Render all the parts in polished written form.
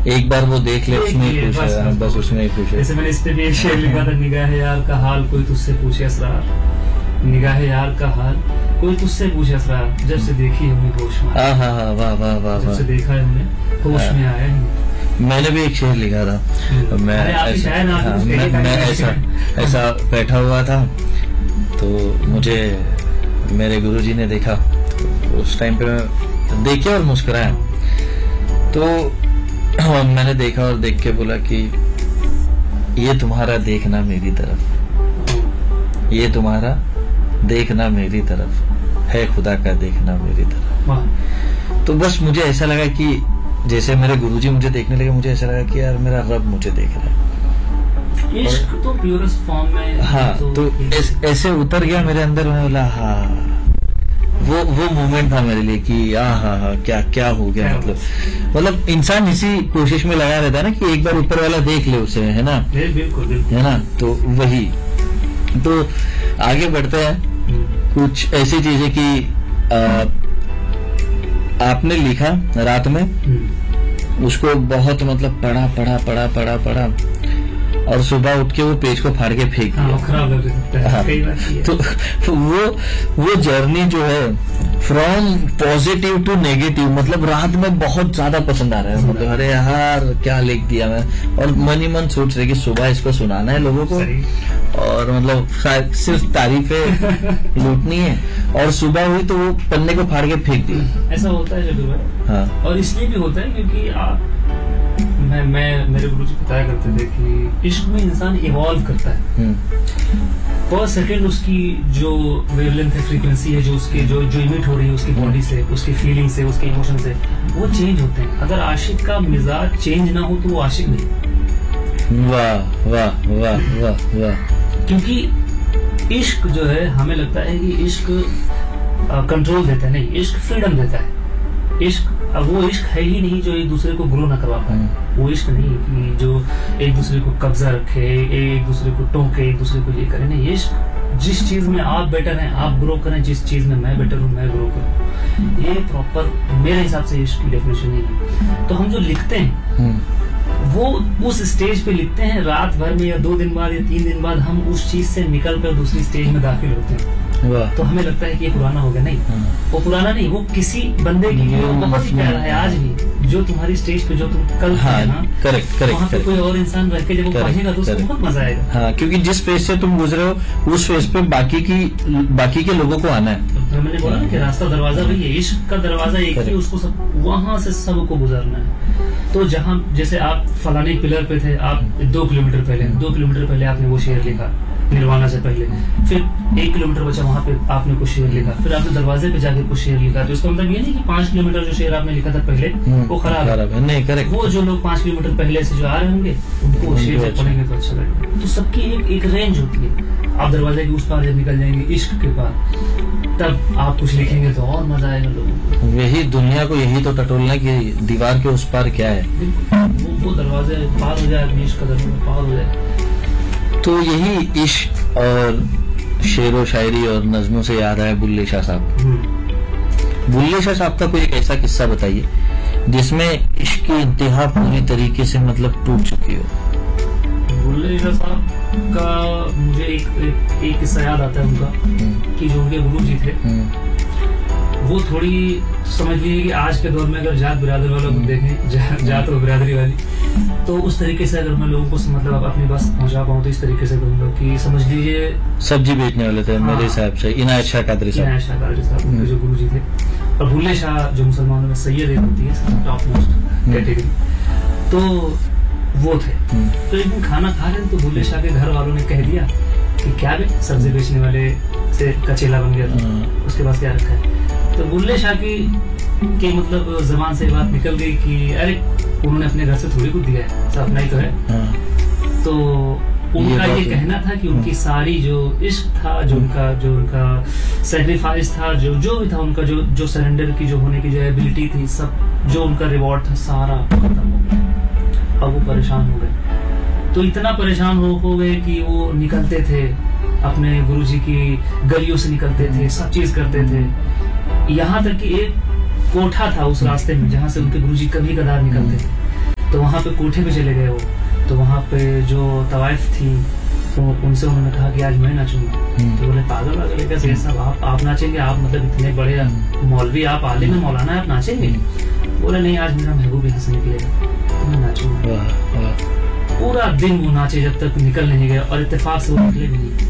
एक बार वो देख ले उसमें ही खुश है, बस उसमें ही खुश है। जैसे मैंने इस पे भी एक शेर लिखा था, निगाह यार का हाल कोई तुझसे पूछे असरार, निगाह यार का हाल कोई तुझसे पूछे असरार, जब से देखी हमने होश में आया। वाह वाह वाह वाह, जब से देखा है हमने होश में आया ही। मैंने भी एक शेर लिखा था। मैं ऐसा बैठा हुआ था तो मुझे मेरे गुरुजी ने देखा, उस टाइम पे देख के और मुस्कुराया। तो मैंने देखा और देख के बोला कि ये तुम्हारा देखना मेरी तरफ, ये तुम्हारा देखना मेरी तरफ है, खुदा का देखना मेरी तरफ। तो बस मुझे ऐसा लगा कि जैसे मेरे गुरुजी मुझे देखने लगे, मुझे ऐसा लगा कि यार मेरा रब मुझे देख रहा है। इश्क तो प्योरेस्ट फॉर्म में। हाँ, तो ऐसे उतर गया मेरे अंदर। मैं बोला हाँ, वो मोमेंट था मेरे लिए कि हाँ क्या हो गया। मतलब इंसान इसी कोशिश में लगा रहता है ना कि एक बार ऊपर वाला देख ले उसे, है ना। बिल्कुल है ना। तो वही, तो आगे बढ़ते हैं। कुछ ऐसी चीजें कि आपने लिखा रात में, उसको बहुत मतलब पढ़ा और सुबह उठ के वो पेज को फाड़ के फेंक दिया। खराब लग सकता है। तो वो जर्नी जो है फ्रॉम पॉजिटिव टू नेगेटिव, मतलब रात में बहुत ज्यादा पसंद आ रहा है। मतलब अरे यार क्या लिख दिया मैं, और मन ही मन सोच रहे कि सुबह इसको सुनाना है लोगों को, और मतलब सिर्फ तारीफें लूटनी है। और सुबह हुई तो वो पन्ने को फाड़ के फेंक दिया। ऐसा होता है जब। हाँ, और इसलिए भी होता है क्योंकि मैं मेरे गुरुजी बताया करते थे कि इश्क में इंसान इवॉल्व करता है। पर सेकंड उसकी जो वेवलेंथ है, फ्रीक्वेंसी है, जो उसके जो इमिट हो रही है उसकी बॉडी से, उसकी फीलिंग से, उसके इमोशन से, वो चेंज होते हैं। अगर आशिक का मिजाज चेंज ना हो तो वो आशिक नहीं। वाह वाह वाह वाह वाह। क्योंकि इश्क जो है, हमें लगता है कि इश्क कंट्रोल देता है, नहीं, इश्क फ्रीडम देता है। इश्क वो इश्क है ही नहीं जो एक दूसरे को ग्रो न करवा पाए। वो इश्क नहीं कि जो एक दूसरे को कब्जा रखे, एक दूसरे को टोके, एक दूसरे को ये करे। नहीं, इश्क जिस चीज में आप बेटर हैं आप ग्रो करें, जिस चीज में मैं बेटर हूँ मैं ग्रो करूँ। ये प्रॉपर मेरे हिसाब से इश्क की डेफिनेशन नहीं है। तो हम जो लिखते हैं वो उस स्टेज पे लिखते हैं, रात भर में या 2 दिन बाद या 3 दिन बाद हम उस चीज से निकल कर दूसरी स्टेज में दाखिल होते हैं। तो हमें लगता है कि ये पुराना हो गया। नहीं, वो पुराना नहीं, वो किसी बंदे की बहुत ही प्यारा है आज भी। जो तुम्हारी स्टेज पे जो तुम कल थे ना, करेक्ट वहाँ पे कोई और इंसान रह के जब वो पढ़ेगा तो उसको बहुत मजा आएगा। हाँ, क्योंकि जिस फेज से तुम गुजरे हो उस फेज पे बाकी के लोगों को आना है। तो मैंने बोला ना कि रास्ता दरवाजा भी है, इश्क का दरवाजा एक ही, उसको सब वहां से सबको गुजरना है। तो जहाँ जैसे आप फलाने पिलर पे थे, आप 2 किलोमीटर पहले आपने वो शेर लिखा निर्वाणा से पहले, फिर 1 किलोमीटर बचा वहां पे आपने कुछ शेर लिखा, फिर आपने दरवाजे पे जाके कुछ शेर लिखा। तो इसका मतलब ये नहीं कि 5 किलोमीटर जो शेर आपने लिखा था पहले वो खराब है। नहीं, करेक्ट। वो जो लोग 5 किलोमीटर पहले से जो आ रहे होंगे उनको शेर जब पढ़ेंगे तो अच्छा लगेगा। तो सबकी एक रेंज होती है। आप दरवाजे के उस पार जब निकल जाएंगे इश्क के पार, तब आप कुछ लिखेंगे तो और मजा आएगा लोगों को। यही दुनिया को यही तो टटोलना कि दीवार के उस पार क्या है। वो दरवाजे पार हो जाए, इश्क का दरवाजा पार हो जाए। तो यही इश्क और शेरो शायरी और नज़्मों से याद आया बुल्ले शाह साहब। बुल्ले शाह साहब का कोई एक ऐसा किस्सा बताइए जिसमें इश्क की इंतहा पूरी तरीके से मतलब टूट चुकी हो। बुल्ले शाह साहब का मुझे एक किस्सा याद आता है उनका, कि जो उनके गुरु जी थे वो थोड़ी समझ लीजिए कि आज के दौर में अगर जात बिरादर वालों को देखें, जात और बिरादरी वाली, तो उस तरीके से अगर मैं लोगों को मतलब अपनी बात पहुंचा पाऊँ तो इस तरीके से कहूँगा कि समझ लीजिए सब्जी बेचने वाले थे। मेरे हिसाब से इनायत शाह कादरी साहब उनके जो गुरु जी थे। और बुल्ले शाह जो मुसलमानों में सैयद एक होती है, टॉप मोस्ट कैटेगरी, तो वो थे। तो एक दिन खाना खा रहे तो बुल्ले शाह के घर वालों ने कह दिया कि क्या बे, सब्जी बेचने वाले से कचेला बन गया था, उसके पास क्या रखा है। तो बुल्ले शाह की मतलब जबान से बात निकल गई कि अरे उन्होंने अपने घर से थोड़ी कुछ दिया है, सब अपना ही तो है। तो उनका ये कहना था कि उनकी सारी जो इश्क था, जो उनका सैक्रिफाइस था, जो भी था उनका, जो सरेंडर की जो होने की जो एबिलिटी थी, सब जो उनका रिवॉर्ड था सारा खत्म हो गया। अब वो परेशान हो गए। तो इतना परेशान हो गए कि वो निकलते थे अपने गुरुजी की गलियों से, निकलते थे, सब चीज करते थे। यहाँ तक कि एक कोठा था उस रास्ते में जहाँ से उनके गुरुजी कभी कदार निकलते थे। तो वहाँ पे कोठे पे चले गए वो, तो वहाँ पे जो तवाइफ थी तो उनसे उन्होंने कहा कि आज मैं नाचूंगा। तो बोले पागल पागल है कैसे साहब, आप नाचेंगे? आप मतलब इतने बड़े मौलवी, आप आलिम में मौलाना है, आप नाचेंगे? बोले नहीं, आज मेरा महबूब यहाँ से निकलेगा तो मैं नाचूंगा। पूरा दिन वो नाचे जब तक निकल नहीं गए, और इत्तेफाक से वो निकले भी नहीं।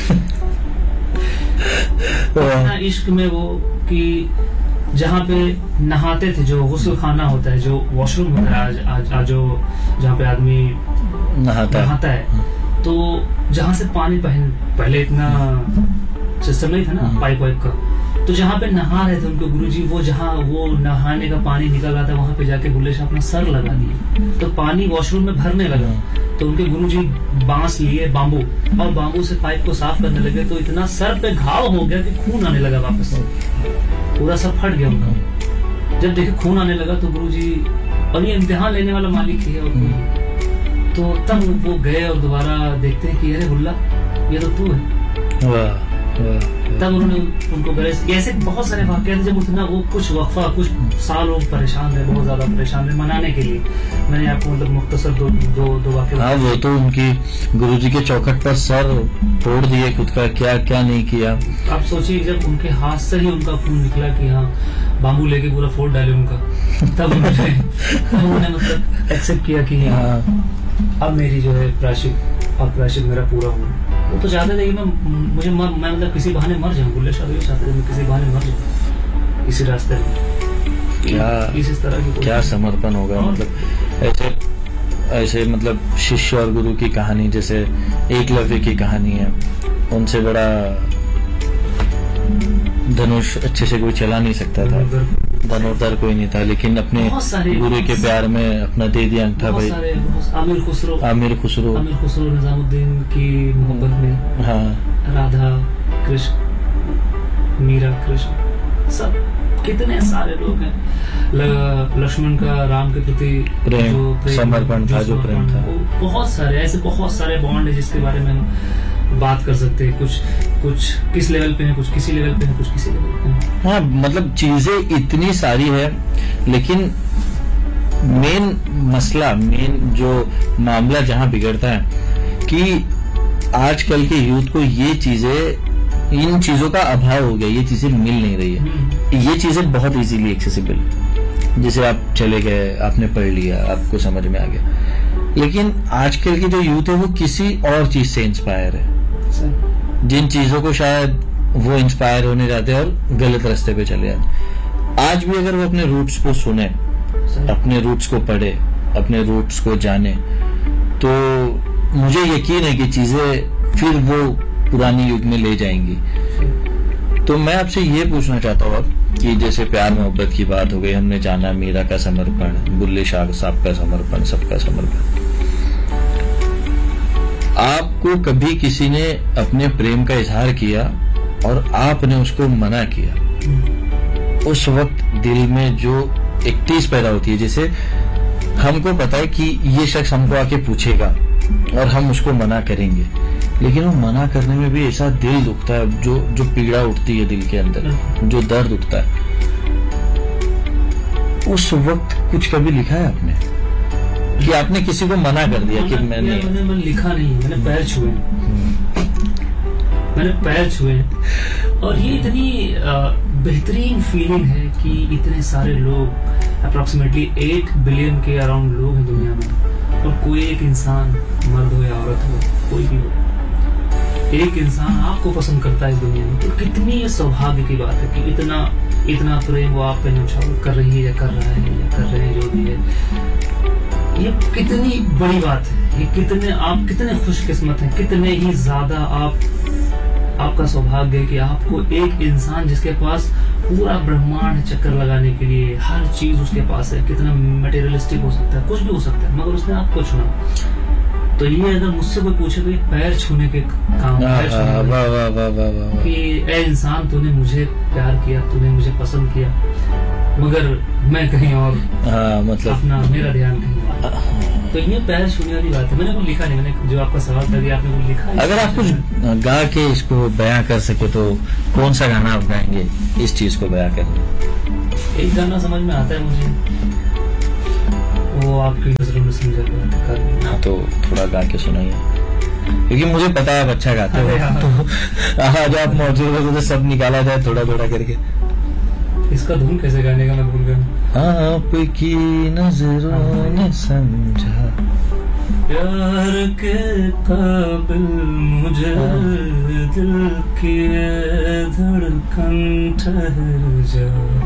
इतना इश्क में वो कि जहाँ पे नहाते थे, जो गुस्ल खाना होता है, जो वॉशरूम होता है, आज जो जहाँ पे आदमी नहाता है, तो जहाँ से पानी पहले इतना सिस्टम नहीं था ना पाइप वाइप का, तो जहाँ पे नहा रहे थे उनके गुरुजी, वो जहाँ वो नहाने का पानी निकल रहा था, वहाँ पे जाके बुल्ले शाह अपना सर लगा दिए, तो पानी वॉशरूम में भरने लगा। तो उनके गुरुजी बांस लिए, बांबू, और बांबू से पाइप को साफ करने लगे, तो इतना सर पे घाव हो गया कि खून आने लगा वापस से, पूरा सर फट गया उनका। जब देखे खून आने लगा तो गुरुजी, और ये इम्तिहान लेने वाला मालिक ही है और कोई, तो तब वो गए और दोबारा देखते हैं कि अरे बुल्ला ये तो तू है। तब उन्होंने उनको ऐसे बहुत सारे वाक्य थे, जब उतना वो कुछ वक्फा, कुछ साल लोग परेशान थे, बहुत ज्यादा परेशान थे मनाने के लिए। मैंने आपको मतलब मुख्तसर दो वाक्य। हाँ, वो तो उनकी गुरुजी के चौखट पर सर तोड़ दिए खुद का, क्या क्या नहीं किया। आप सोचिए जब उनके हाथ से ही उनका खून निकला कि हाँ बांबू लेके पूरा फोड़ डाले उनका, तब उन्होंने मतलब एक्सेप्ट किया कि हाँ अब मेरी जो है प्रायश्चित मेरा पूरा हुआ। वो तो चाहते थे कि मैं मतलब किसी बहाने मर जाऊं, बुल्ले शाह भी चाहते थे मैं किसी बहाने मर जाऊं इसी रास्ते में। क्या इस तरह की क्या समर्पण होगा, मतलब ऐसे मतलब शिष्य और गुरु की कहानी, जैसे एकलव्य की कहानी है, उनसे बड़ा धनुष अच्छे से कोई चला नहीं सकता था, धनुर्धर कोई नहीं था, लेकिन अपने गुरु के प्यार में अपना दे दिया अंगूठा भाई। आमिर खुसरो निजामुद्दीन की मोहब्बत में, हाँ, राधा कृष्ण, मीरा कृष्ण, सब कितने सारे लोग हैं। लक्ष्मण का राम के प्रति प्रेम समर्पण था, जो प्रेम था, बहुत सारे ऐसे बहुत सारे बॉन्ड है जिसके बारे में हम बात कर सकते हैं। कुछ किस लेवल पे है, कुछ किसी लेवल पे है, कुछ किसी लेवल पे है। हाँ, मतलब चीजें इतनी सारी है, लेकिन मेन जो मामला जहाँ बिगड़ता है कि आजकल के यूथ को ये चीजें, इन चीजों का अभाव हो गया, ये चीजें मिल नहीं रही है। ये चीजें बहुत इजीली एक्सेसिबल, जैसे आप चले गए, आपने पढ़ लिया, आपको समझ में आ गया, लेकिन आजकल की जो यूथ है वो किसी और चीज से इंस्पायर है, जिन चीजों को शायद वो इंस्पायर होने जाते हैं और गलत रास्ते पे चले जाते। आज भी अगर वो अपने रूट्स को सुने, अपने रूट्स को पढ़े, अपने रूट्स को जाने, तो मुझे यकीन है कि चीजें फिर वो पुरानी युग में ले जाएंगी। तो मैं आपसे ये पूछना चाहता हूँ अब कि जैसे प्यार मोहब्बत की बात हो गई, हमने जाना मीरा का समर्पण, बुल्ले शाह साहब का समर्पण, सबका समर्पण, आपको कभी किसी ने अपने प्रेम का इजहार किया और आपने उसको मना किया, उस वक्त दिल में जो एक टीस पैदा होती है, जैसे हमको पता है कि ये शख्स हमको आके पूछेगा और हम उसको मना करेंगे, लेकिन वो मना करने में भी ऐसा दिल दुखता है, जो पीड़ा उठती है दिल के अंदर, जो दर्द उठता है, उस वक्त कुछ कभी लिखा है आपने कि आपने किसी को मना कर दिया कि मैंने लिखा नहीं, मैंने पैर छुए, और ये इतनी बेहतरीन फीलिंग है कि इतने सारे लोग, अप्रोक्सीमेटली 8 बिलियन के अराउंड लोग हैं दुनिया में, और कोई एक इंसान, मर्द हो या औरत हो, कोई भी हो, एक इंसान आपको पसंद करता है इस दुनिया में, तो कितनी ये सौभाग्य की बात है कि इतना प्रेम वो आप पे न्यौछावर कर रही है या कर रहा है या कर रहे हैं, जो भी है, ये कितनी बड़ी बात है। ये कितने खुशकिस्मत हैं, कितने ही ज्यादा आपका सौभाग्य है कि आपको एक इंसान जिसके पास पूरा ब्रह्मांड चक्कर लगाने के लिए हर चीज उसके पास है, कितना मटेरियलिस्टिक हो सकता है, कुछ भी हो सकता है, मगर उसने आपको चुना। तो ये अगर मुझसे कोई पूछे तो पैर छूने के काम, कि ए इंसान, तूने मुझे प्यार किया, तूने मुझे पसंद किया, मगर मैं कहीं और, मतलब अपना मेरा ध्यान कहीं और, तो ये पैर छूने वाली बात है। मैंने कुछ लिखा नहीं, मैंने जो आपका सवाल था, आपने कुछ लिखा है? अगर आप कुछ गा के इसको बयां कर सके तो कौन सा गाना आप गाएंगे इस चीज को बयां करने? एक गाना समझ में आता है मुझे, वो आपकी नजरों में समझा था। हाँ, तो थोड़ा गा के सुनाइए, क्योंकि मुझे पता है आप अच्छा गाते अरे हो, हाँ। तो आज आप मौजूद हो तो सब निकाला जाए थोड़ा थोड़ा करके। इसका धुन कैसे गाने का मैं भूल गया। आपकी नजरों ने समझा प्यार के काबिल मुझे दिल की धड़कन ठहर जा।